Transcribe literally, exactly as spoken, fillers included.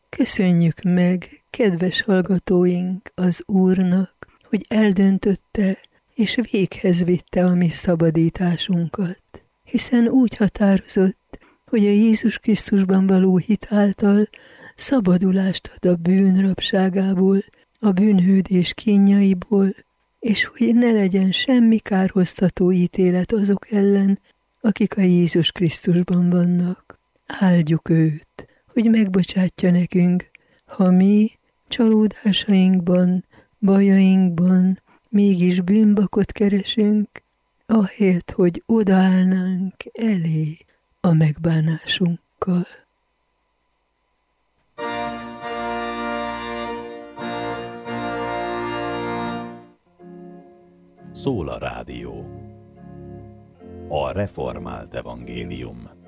Köszönjük meg, kedves hallgatóink, az Úrnak, hogy eldöntötte és véghez vitte a mi szabadításunkat, hiszen úgy határozott, hogy a Jézus Krisztusban való hit által szabadulást ad a bűn rabságából, a bűnhődés kínjaiból, és hogy ne legyen semmi kárhoztató ítélet azok ellen, akik a Jézus Krisztusban vannak. Áldjuk őt, hogy megbocsátja nekünk, ha mi csalódásainkban, bajainkban mégis bűnbakot keresünk, ahelyett, hogy odaállnánk elé a megbánásunkkal. Szól a rádió. A reformált evangélium.